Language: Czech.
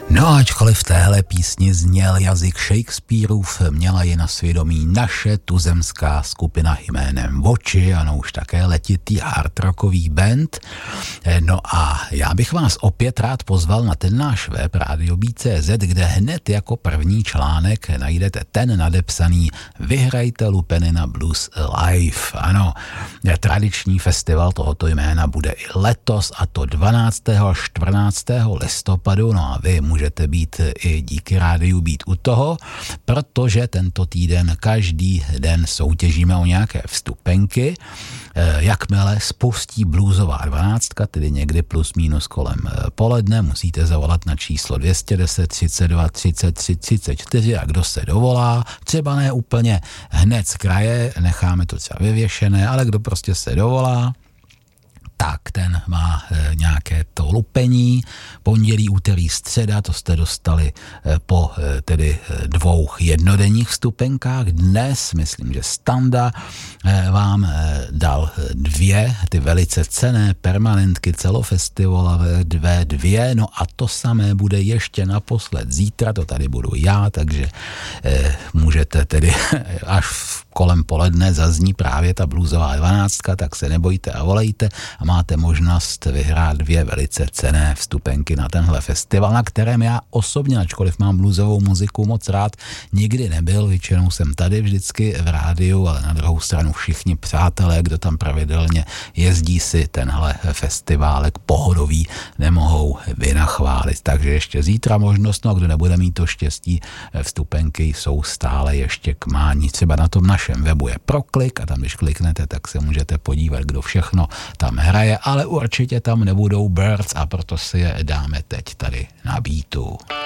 No ačkoliv v téhle písni zněl jazyk Shakespeareův, měla ji na svědomí naše tuzemská skupina jménem Voči, ano už také letitý hard rockový band. No a já bych vás opět rád pozval na ten náš web radiobí.cz, kde hned jako první článek najdete ten nadepsaný Vyhrajte lupenina Blues Live. Ano, tradiční festival tohoto jména bude i letos, a to 12. a 14. listopadu, no a vy můžete být i díky rádiu být u toho, protože tento týden každý den soutěžíme o nějaké vstupenky. Jakmile spustí bluesová 12, tedy někdy plus minus kolem poledne, musíte zavolat na číslo 210 32 33 34 a kdo se dovolá, třeba ne úplně hned z kraje, necháme to třeba vyvěšené, ale kdo prostě se dovolá, tak ten má nějaké to lupení, pondělí, úterý, středa, to jste dostali po tedy 2 jednodenních vstupenkách. Dnes, myslím, že Standa vám dal 2, ty velice cenné permanentky celofestivalové 2, no a to samé bude ještě naposled zítra, to tady budu já, takže můžete tedy až kolem poledne zazní právě ta bluesová 12, tak se nebojte a volejte a máte možnost vyhrát 2 velice cenné vstupenky na tenhle festival, na kterém já osobně, ačkoliv mám bluesovou muziku moc rád, nikdy nebyl, většinou jsem tady vždycky v rádiu, ale na druhou stranu všichni přátelé, kdo tam pravidelně jezdí, si tenhle festiválek pohodový nemohou vynachválit. Takže ještě zítra možnost, no a kdo nebude mít to štěstí, vstupenky jsou stále ještě k mání. Třeba na tom našem webu je Proklik a tam, když kliknete, tak se můžete podívat, kdo všechno tam hraje, ale určitě tam nebudou Birds a proto si je dáme teď tady na beatu.